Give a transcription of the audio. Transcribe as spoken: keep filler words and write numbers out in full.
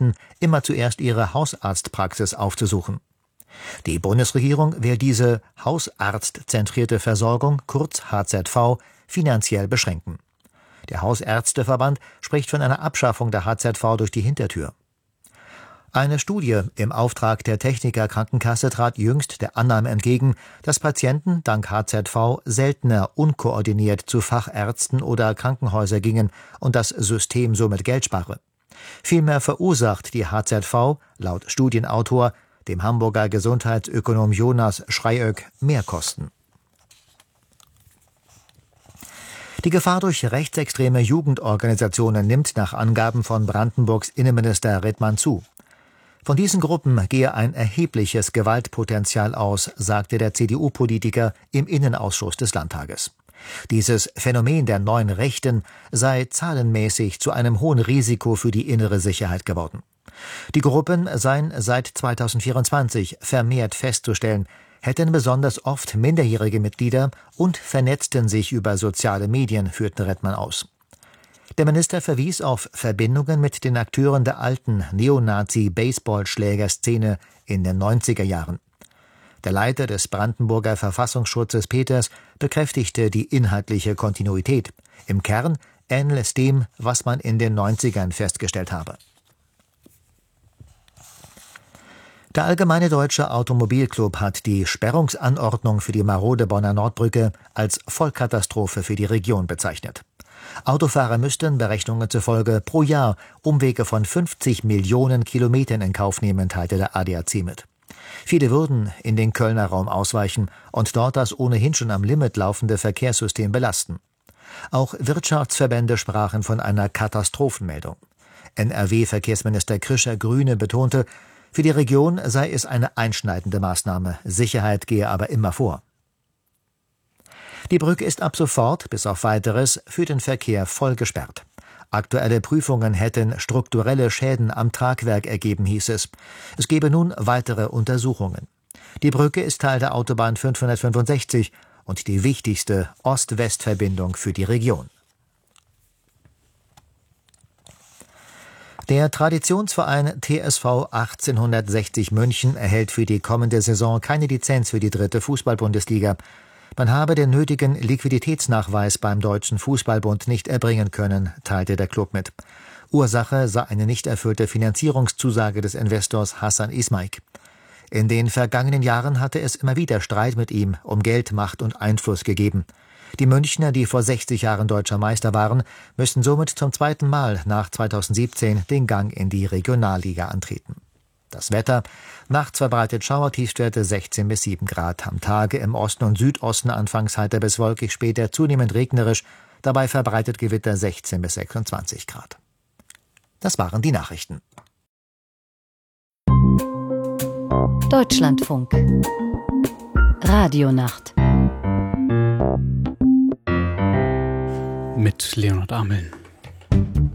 bitten, immer zuerst ihre Hausarztpraxis aufzusuchen. Die Bundesregierung will diese hausarztzentrierte Versorgung, kurz H Z V, finanziell beschränken. Der Hausärzteverband spricht von einer Abschaffung der H Z V durch die Hintertür. Eine Studie im Auftrag der Techniker Krankenkasse trat jüngst der Annahme entgegen, dass Patienten dank H Z V seltener unkoordiniert zu Fachärzten oder Krankenhäuser gingen und das System somit Geld spare. Vielmehr verursacht die H Z V, laut Studienautor, dem Hamburger Gesundheitsökonom Jonas Schreiöck, Mehrkosten. Die Gefahr durch rechtsextreme Jugendorganisationen nimmt nach Angaben von Brandenburgs Innenminister Redmann zu. Von diesen Gruppen gehe ein erhebliches Gewaltpotenzial aus, sagte der C D U-Politiker im Innenausschuss des Landtages. Dieses Phänomen der neuen Rechten sei zahlenmäßig zu einem hohen Risiko für die innere Sicherheit geworden. Die Gruppen seien seit zweitausendvierundzwanzig vermehrt festzustellen, hätten besonders oft minderjährige Mitglieder und vernetzten sich über soziale Medien, führte Redmann aus. Der Minister verwies auf Verbindungen mit den Akteuren der alten Neonazi-Baseballschlägerszene in den neunziger Jahren. Der Leiter des Brandenburger Verfassungsschutzes Peters bekräftigte die inhaltliche Kontinuität. Im Kern ähnelt es dem, was man in den neunzigern festgestellt habe. Der Allgemeine Deutsche Automobilclub hat die Sperrungsanordnung für die marode Bonner Nordbrücke als Vollkatastrophe für die Region bezeichnet. Autofahrer müssten Berechnungen zufolge pro Jahr Umwege von fünfzig Millionen Kilometern in Kauf nehmen, teilte der A D A C mit. Viele würden in den Kölner Raum ausweichen und dort das ohnehin schon am Limit laufende Verkehrssystem belasten. Auch Wirtschaftsverbände sprachen von einer Katastrophenmeldung. N R W-Verkehrsminister Krischer Grüne betonte, für die Region sei es eine einschneidende Maßnahme, Sicherheit gehe aber immer vor. Die Brücke ist ab sofort, bis auf Weiteres, für den Verkehr voll gesperrt. Aktuelle Prüfungen hätten strukturelle Schäden am Tragwerk ergeben, hieß es. Es gebe nun weitere Untersuchungen. Die Brücke ist Teil der Autobahn fünfhundertfünfundsechzig und die wichtigste Ost-West-Verbindung für die Region. Der Traditionsverein T S V achtzehnhundertsechzig München erhält für die kommende Saison keine Lizenz für die dritte Fußball-Bundesliga. Man habe den nötigen Liquiditätsnachweis beim Deutschen Fußballbund nicht erbringen können, teilte der Club mit. Ursache sei eine nicht erfüllte Finanzierungszusage des Investors Hassan Ismaik. In den vergangenen Jahren hatte es immer wieder Streit mit ihm um Geld, Macht und Einfluss gegeben. Die Münchner, die vor sechzig Jahren deutscher Meister waren, müssen somit zum zweiten Mal nach zweitausendsiebzehn den Gang in die Regionalliga antreten. Das Wetter: nachts verbreitet Schauertiefstwerte sechzehn bis sieben Grad, am Tage im Osten und Südosten anfangs heiter bis wolkig, später zunehmend regnerisch, dabei verbreitet Gewitter sechzehn bis sechsundzwanzig Grad. Das waren die Nachrichten. Deutschlandfunk Radionacht mit Leonhard Ameln.